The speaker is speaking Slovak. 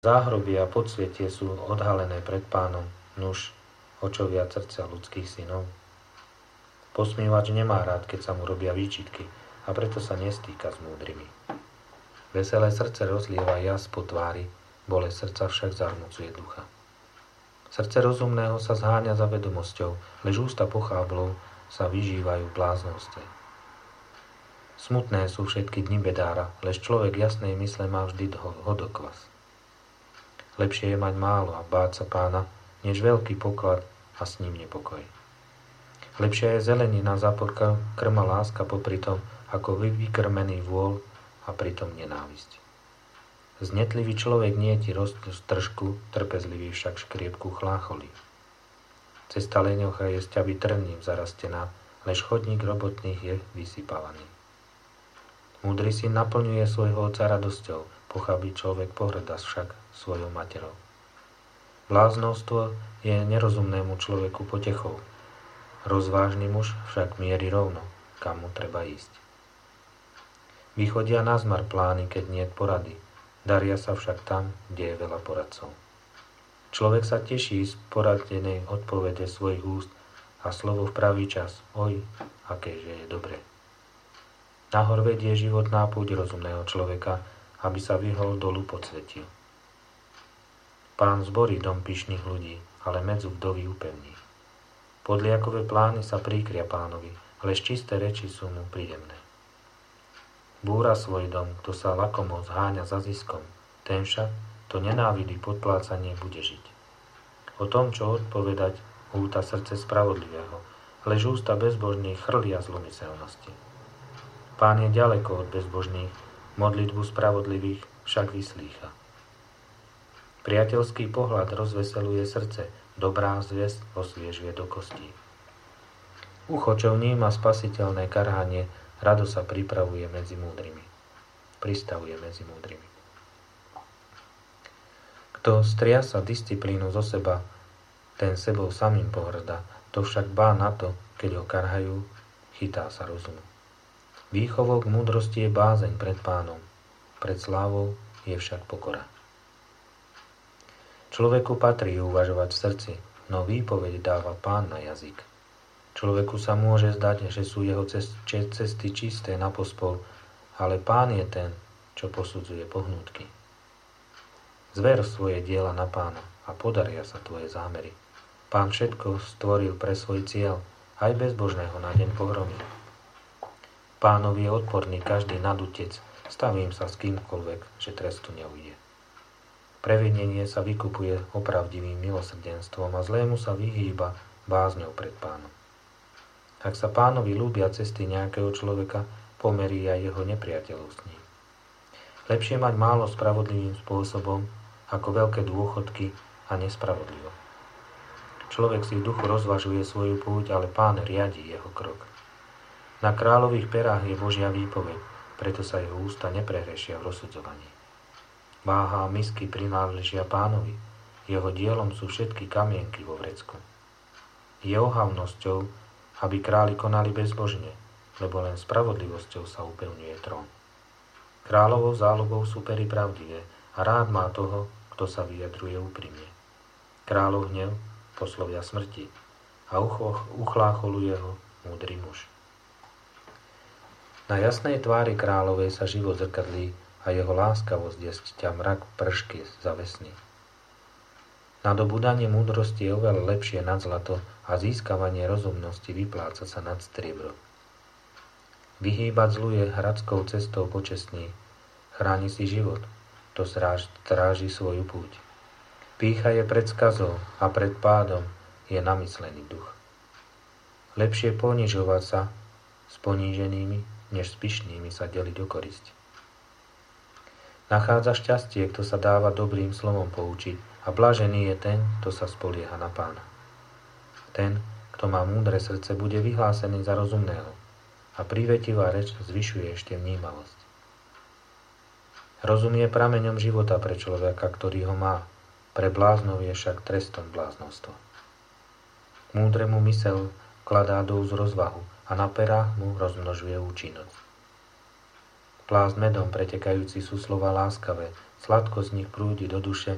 Záhroby a podsvietie sú odhalené pred Pánom, nuž, o čo viac srdcia ľudských synov. Posmievač nemá rád, keď sa mu robia výčitky, a preto sa nestýka s múdrymi. Veselé srdce rozlieva jas po tvári, bolesť srdca však zarmucuje ducha. Srdce rozumného sa zháňa za vedomosťou, lež ústa pocháblov sa vyžívajú v bláznoste. Smutné sú všetky dni bedára, lež človek jasnej mysle má vždy hodokvas. Lepšie je mať málo a báť sa Pána, než veľký poklad a s ním nepokoj. Lepšia je zelenina za krma láska popri tom, ako vykrmený vôľ a pritom nenávisť. Znetlivý človek nieti roztržku, trpezlivý však škriepku chlácholí. Cesta leňocha je sťaby trním zarastená, lež chodník robotných je vysypávaný. Múdry syn naplňuje svojho otca radosťou, pochabý človek pohŕda však svojou materou. Bláznostvo je nerozumnému človeku potechou, rozvážny muž však mierí rovno, kam mu treba ísť. Vychodia nazmar plány, keď niet porady, daria sa však tam, kde je veľa poradcov. Človek sa teší z poradenej odpovede svojich úst a slovo v pravý čas, oj, akéže je dobre. Nahor vedie životná púť rozumného človeka, aby sa vyhol dolu podsvetil. Pán zborí dom pyšných ľudí, ale medzu vdovy upevní. Podliakové plány sa príkria Pánovi, lež čisté reči sú mu príjemné. Búra svoj dom, kto sa lakomo zháňa za ziskom, ten však to nenávidí podplácanie bude žiť. O tom, čo odpovedať, húta srdce spravodlivého, lež ústa bezbožných chrlia zlomyselnosti. Pán je ďaleko od bezbožných, modlitbu spravodlivých však vyslýcha. Priateľský pohľad rozveseluje srdce, dobrá zväzť osviežuje do kostí. Ucho, čo vníma spasiteľné karhanie, rado sa pripravuje medzi múdrymi. Pristavuje medzi múdrymi. Kto striasa disciplínu zo seba, ten sebou samým pohŕda, to však bá na to, keď ho karhajú, chytá sa rozumu. Výchovou k múdrosti je bázeň pred Pánom, pred slávou je však pokora. Človeku patrí uvažovať v srdci, no výpoveď dáva Pán na jazyk. Človeku sa môže zdať, že sú jeho cesty čisté na pospol, ale Pán je ten, čo posudzuje pohnútky. Zver svoje diela na Pána a podaria sa tvoje zámery. Pán všetko stvoril pre svoj cieľ, aj bezbožného na deň pohromí. Pánovi je odporný každý nadutec, stavím sa s kýmkoľvek, že trestu neujde. Previnenie sa vykupuje opravdivým milosrdenstvom a zlému sa vyhýba bázňou pred Pánom. Ak sa Pánovi ľúbia cesty nejakého človeka, pomerí aj jeho nepriateľov s ním. Lepšie mať málo spravodlivým spôsobom, ako veľké dôchodky a nespravodlivo. Človek si v duchu rozvažuje svoju púť, ale Pán riadi jeho krok. Na kráľových perách je Božia výpoveď, preto sa jeho ústa neprehrešia v rozsudzovaní. Váha a misky prináležia Pánovi, jeho dielom sú všetky kamienky vo vrecku. Je ohavnosťou, aby králi konali bezbožne, lebo len spravodlivosťou sa upevňuje trón. Kráľovou záľubou sú pery pravdivé a rád má toho, kto sa vyjadruje úprimne. Kráľov hnev poslovia smrti a uchlácholuje ho múdry muž. Na jasnej tvári kráľovej sa život zrkadlí a jeho láskavosť je sťa mrak pršky zavesný. Nadobúdanie múdrosti je oveľa lepšie nad zlato a získavanie rozumnosti vypláca sa nad striebro. Vyhýbať zlu je hradskou cestou počestný, chráni si život, to stráži svoju púť. Pýcha je pred skazou a pred pádom je namyslený duch. Lepšie ponižovať sa s poníženými, než s pyšnými sa deliť o korisť. Nachádza šťastie, kto sa dáva dobrým slovom poučiť a blažený je ten, kto sa spolieha na Pána. Ten, kto má múdre srdce, bude vyhlásený za rozumného a prívetivá reč zvyšuje ešte vnímavosť. Rozum je prameňom života pre človeka, ktorý ho má, pre bláznov je však trestom bláznostvo. K múdremu mysel kladá dosť rozvahu a na perách mu rozmnožuje účinnosť. Plásť medom pretekajúci sú slova láskavé, sladko z nich prúdi do duše